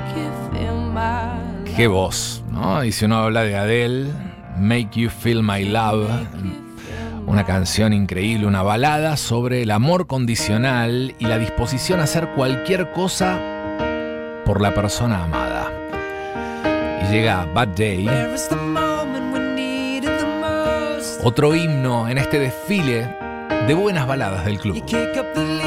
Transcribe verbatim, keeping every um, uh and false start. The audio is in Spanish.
Qué voz, ¿no? Y si uno habla de Adele, Make You Feel My Love, una canción increíble, una balada sobre el amor condicional y la disposición a hacer cualquier cosa por la persona amada. Y llega Bad Day, otro himno en este desfile de buenas baladas del club.